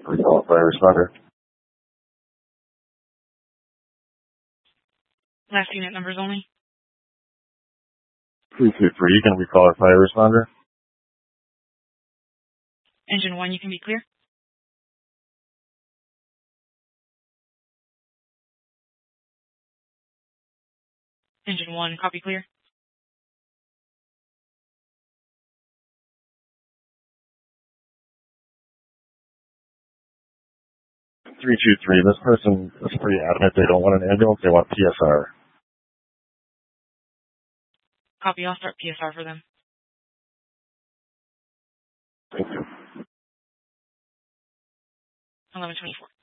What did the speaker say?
We call it fire responder. Last unit numbers only. 323, can we call it fire responder? Engine 1, you can be clear. Engine 1, copy clear. Three two three. This person is pretty adamant they don't want an ambulance. They want PSR. Copy. I'll start PSR for them. Thank you. 1124.